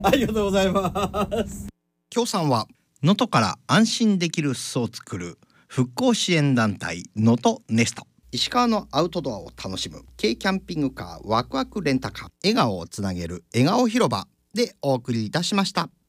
ありがとうございます。 協賛は能登から安心できる裾を作る復興支援団体能登ネスト、石川のアウトドアを楽しむ軽キャンピングカーワクワクレンタカー、笑顔をつなげる笑顔広場でお送りいたしました。